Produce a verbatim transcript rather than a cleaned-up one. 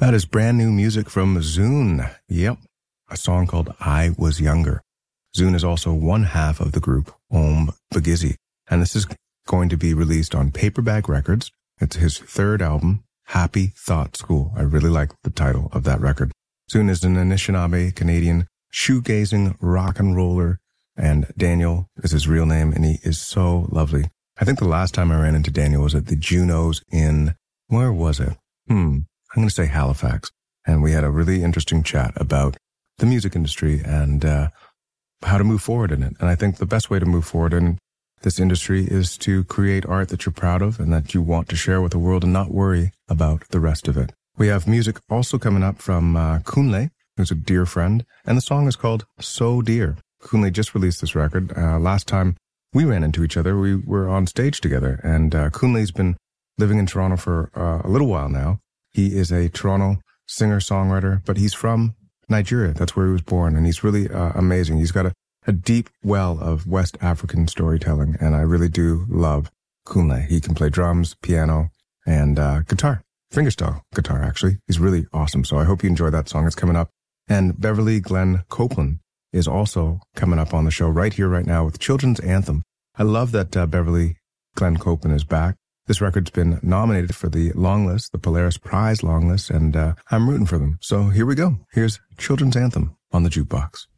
That is brand new music from Zune. Yep, a song called I Was Younger. Zune is also one half of the group Om Bagizzi, and this is going to be released on Paperback Records. It's his third album, Happy Thought School. I really like the title of that record. Zune is an Anishinaabe Canadian shoegazing rock and roller, and Daniel is his real name, and he is so lovely. I think the last time I ran into Daniel was at the Junos in, where was it? Hmm, I'm going to say Halifax. And we had a really interesting chat about the music industry and uh, how to move forward in it. And I think the best way to move forward in this industry is to create art that you're proud of and that you want to share with the world and not worry about the rest of it. We have music also coming up from uh, Kunle, who's a dear friend, and the song is called So Dear. Kunle just released this record. Uh, last time we ran into each other, we were on stage together, and uh, Kunle's been living in Toronto for uh, a little while now. He is a Toronto singer-songwriter, but he's from Nigeria. That's where he was born, and he's really uh, amazing. He's got a, a deep well of West African storytelling, and I really do love Kunle. He can play drums, piano, and uh, guitar. Fingerstyle guitar, actually. He's really awesome. So I hope you enjoy that song. It's coming up. And Beverly Glenn Copeland is also coming up on the show right here, right now with Children's Anthem. I love that uh, Beverly Glenn Copeland is back. This record's been nominated for the long list, the Polaris Prize long list, and uh, I'm rooting for them. So here we go. Here's Children's Anthem on the Jukebox.